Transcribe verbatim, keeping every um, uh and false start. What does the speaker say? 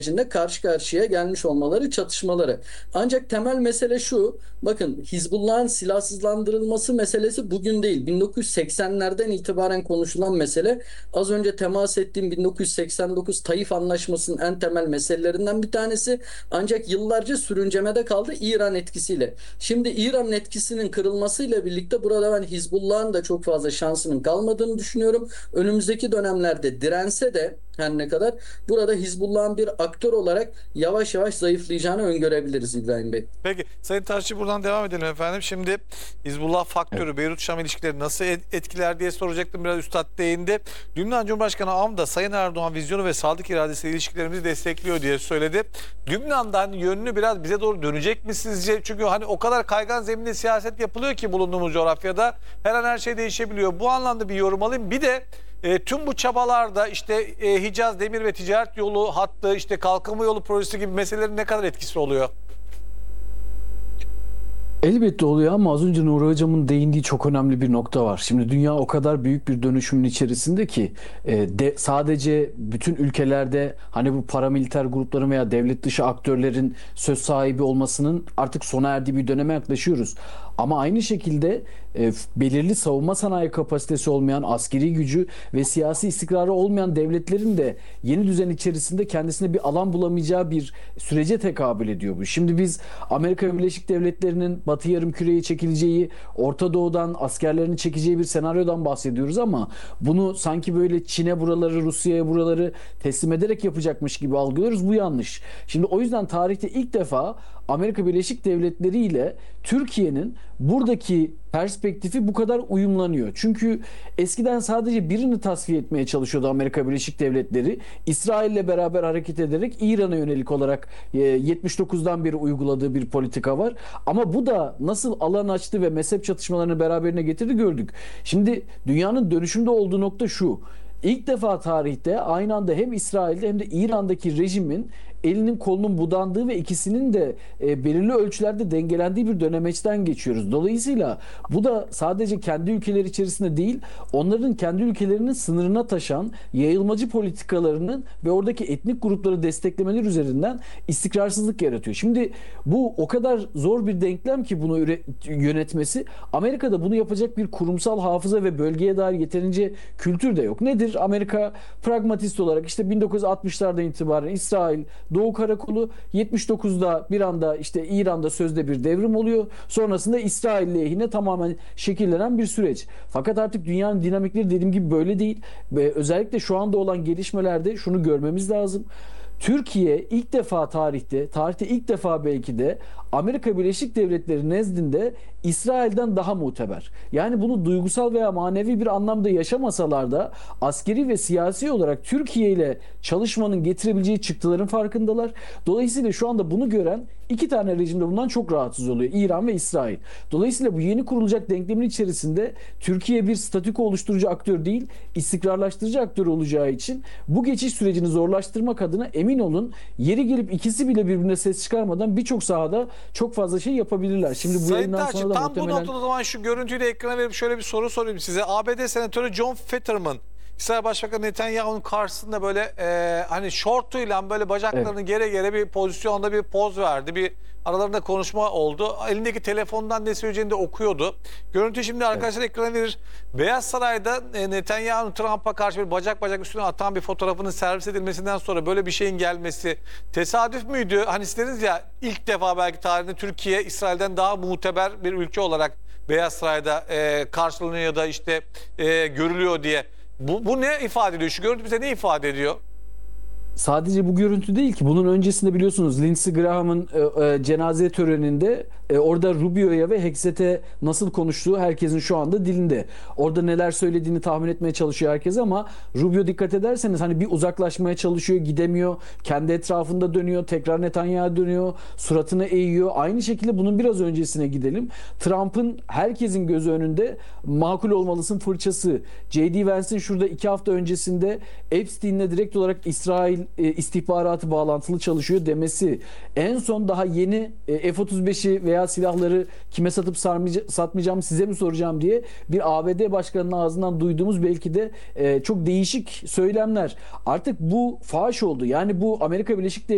sürecinde karşı karşıya gelmiş olmaları, çatışmaları. Ancak temel mesele şu, bakın Hizbullah'ın silahsızlandırılması meselesi bugün değil. bin dokuz yüz seksenlerden itibaren konuşulan mesele. Az önce temas ettiğim bin dokuz yüz seksen dokuz Taif Anlaşması'nın en temel meselelerinden bir tanesi. Ancak yıllarca sürüncemede kaldı İran etkisiyle. Şimdi İran etkisinin kırılmasıyla birlikte burada ben Hizbullah'ın da çok fazla şansının kalmadığını düşünüyorum. Önümüzdeki dönemlerde dirense de her ne kadar burada Hizbullah'ın bir aktör olarak yavaş yavaş zayıflayacağını öngörebiliriz İbrahim Bey. Peki Sayın Tarçı, buradan devam edelim efendim. Şimdi Hizbullah faktörü, Evet. Beyrut-Şam ilişkileri nasıl etkiler diye soracaktım. Biraz üstad değindi. Lübnan Cumhurbaşkanı Avni da Sayın Erdoğan vizyonu ve sadık iradesiyle ilişkilerimizi destekliyor diye söyledi. Lübnan'dan yönünü biraz bize doğru dönecek mi sizce? Çünkü hani o kadar kaygan zeminde siyaset yapılıyor ki bulunduğumuz coğrafyada her an her şey değişebiliyor. Bu anlamda bir yorum alayım. Bir de E, tüm bu çabalarda işte e, Hicaz Demir ve Ticaret Yolu hattı, işte Kalkınma Yolu projesi gibi meselelerin ne kadar etkisi oluyor? Elbette oluyor ama az önce Nuri Hocam'ın değindiği çok önemli bir nokta var. Şimdi dünya o kadar büyük bir dönüşümün içerisinde ki e, de, sadece bütün ülkelerde hani bu paramiliter grupların veya devlet dışı aktörlerin söz sahibi olmasının artık sona erdiği bir döneme yaklaşıyoruz. Ama aynı şekilde e, belirli savunma sanayi kapasitesi olmayan, askeri gücü ve siyasi istikrarı olmayan devletlerin de yeni düzen içerisinde kendisine bir alan bulamayacağı bir sürece tekabül ediyor bu. Şimdi biz Amerika Birleşik Devletleri'nin Batı Yarımküre'ye çekileceği, Orta Doğu'dan askerlerini çekeceği bir senaryodan bahsediyoruz ama bunu sanki böyle Çin'e buraları, Rusya'ya buraları teslim ederek yapacakmış gibi algılıyoruz. Bu yanlış. Şimdi o yüzden tarihte ilk defa Amerika Birleşik Devletleri ile Türkiye'nin buradaki perspektifi bu kadar uyumlanıyor. Çünkü eskiden sadece birini tasfiye etmeye çalışıyordu Amerika Birleşik Devletleri. İsrail'le beraber hareket ederek İran'a yönelik olarak yetmiş dokuzdan beri uyguladığı bir politika var. Ama bu da nasıl alan açtı ve mezhep çatışmalarını beraberine getirdi gördük. Şimdi dünyanın dönüşümde olduğu nokta şu. İlk defa tarihte aynı anda hem İsrail'de hem de İran'daki rejimin elinin kolunun budandığı ve ikisinin de e, belirli ölçülerde dengelendiği bir dönemeçten geçiyoruz. Dolayısıyla bu da sadece kendi ülkeleri içerisinde değil, onların kendi ülkelerinin sınırına taşan yayılmacı politikalarının ve oradaki etnik grupları desteklemeler üzerinden istikrarsızlık yaratıyor. Şimdi bu o kadar zor bir denklem ki bunu yönetmesi. Amerika'da bunu yapacak bir kurumsal hafıza ve bölgeye dair yeterince kültür de yok. Nedir? Amerika pragmatist olarak işte bin dokuz yüz altmışlardan itibaren İsrail Doğu Karakolu, yetmiş dokuzda bir anda işte İran'da sözde bir devrim oluyor. Sonrasında İsrail lehine tamamen şekillenen bir süreç. Fakat artık dünyanın dinamikleri dediğim gibi böyle değil. Ve özellikle şu anda olan gelişmelerde şunu görmemiz lazım. Türkiye ilk defa tarihte, tarihte ilk defa belki de Amerika Birleşik Devletleri nezdinde İsrail'den daha muteber. Yani bunu duygusal veya manevi bir anlamda yaşamasalar da askeri ve siyasi olarak Türkiye ile çalışmanın getirebileceği çıktıların farkındalar. Dolayısıyla şu anda bunu gören iki tane rejim de bundan çok rahatsız oluyor. İran ve İsrail. Dolayısıyla bu yeni kurulacak denklemin içerisinde Türkiye bir statüko oluşturucu aktör değil, istikrarlaştırıcı aktör olacağı için bu geçiş sürecini zorlaştırmak adına emin olun yeri gelip ikisi bile birbirine ses çıkarmadan birçok sahada çok fazla şey yapabilirler. Şimdi bu Sayın yayından Tarçı, sonra da tam muhtemelen... bu noktada o zaman şu görüntüyü de ekrana verip şöyle bir soru sorayım size. A B D Senatörü John Fetterman, İsrail Başbakanı Netanyahu'nun karşısında böyle e, hani şortuyla böyle bacaklarını Evet. gere gere bir pozisyonda bir poz verdi. Bir aralarında konuşma oldu. Elindeki telefondan ne söyleyeceğini de okuyordu. Görüntü şimdi arkadaşlar evet. ekrana verir. Beyaz Saray'da e, Netanyahu'nun Trump'a karşı bir bacak bacak üstüne atan bir fotoğrafının servis edilmesinden sonra böyle bir şeyin gelmesi tesadüf müydü? Hani istediniz ya, ilk defa belki tarihinde Türkiye İsrail'den daha muteber bir ülke olarak Beyaz Saray'da e, karşılanıyor ya da işte e, görülüyor diye. Bu, bu ne ifade ediyor? Şu görüntü bize ne ifade ediyor? Sadece bu görüntü değil ki. Bunun öncesinde biliyorsunuz Lindsey Graham'ın e, e, cenaze töreninde e, orada Rubio'ya ve Hexet'e nasıl konuştuğu herkesin şu anda dilinde. Orada neler söylediğini tahmin etmeye çalışıyor herkes ama Rubio, dikkat ederseniz hani bir uzaklaşmaya çalışıyor, gidemiyor. Kendi etrafında dönüyor, tekrar Netanyahu'ya dönüyor, suratını eğiyor. Aynı şekilde bunun biraz öncesine gidelim. Trump'ın herkesin gözü önünde makul olmalısın fırçası. J D Vance'in şurada iki hafta öncesinde Epstein'le direkt olarak İsrail E, istihbaratı bağlantılı çalışıyor demesi. En son daha yeni e, F otuz beşi veya silahları kime satıp satmayacağım size mi soracağım diye bir A B D başkanının ağzından duyduğumuz belki de e, çok değişik söylemler. Artık bu faş oldu. Yani bu Amerika Birleşik Devletleri